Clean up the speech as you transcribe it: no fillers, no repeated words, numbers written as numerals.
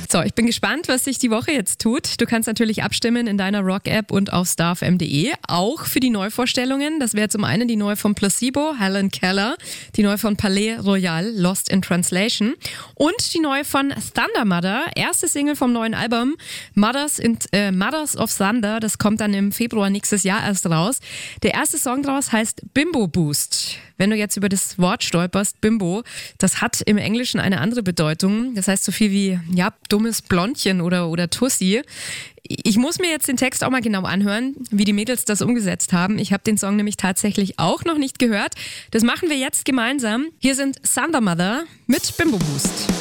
So, ich bin gespannt, was sich die Woche jetzt tut. Du kannst natürlich abstimmen in deiner Rock-App und auf starfm.de. Auch für die Neuvorstellungen. Das wäre zum einen die neue von Placebo, Helen Keller, die neue von Palais Royal, Lost in Translation und die neue von Thunder Mother, erste Single vom neuen Album Mothers of Thunder. Das kommt dann im Februar nächstes Jahr erst raus. Der erste Song daraus heißt Bimbo Boost. Wenn du jetzt über das Wort stolperst, Bimbo, das hat im Englischen eine andere Bedeutung. Das heißt so viel wie, ja, dummes Blondchen oder Tussi. Ich muss mir jetzt den Text auch mal genau anhören, wie die Mädels das umgesetzt haben. Ich habe den Song nämlich tatsächlich auch noch nicht gehört. Das machen wir jetzt gemeinsam. Hier sind Thunder Mother mit Bimbo Boost.